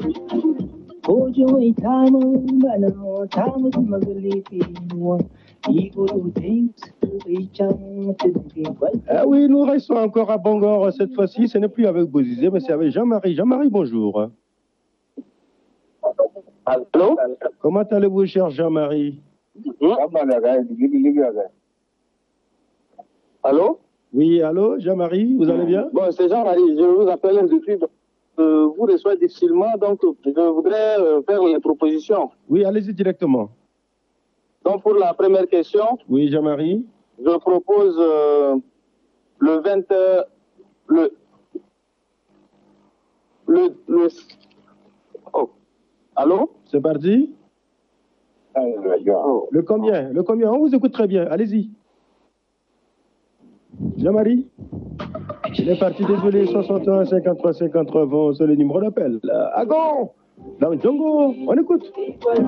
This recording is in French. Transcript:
Ah oui, nous restons encore à Bangor cette fois-ci. Ce n'est plus avec Bozizé, mais c'est avec Jean-Marie. Jean-Marie, bonjour. Allô? Comment allez-vous, cher Jean-Marie? Allô? Oui, allô, Jean-Marie, vous allez bien? Bon, c'est Jean-Marie, je vous appelle depuis. Vous reçoit difficilement, donc je voudrais faire les propositions. Oui, allez-y directement. Donc pour la première question. Oui, Jean-Marie. Je propose le 20... Oh. Allô? C'est parti? Le combien? Le combien? On vous écoute très bien, allez-y. Jean-Marie? Il est parti, désolé, 61 53 53 20, c'est le numéro d'appel. Agon! Dans le Django, on écoute.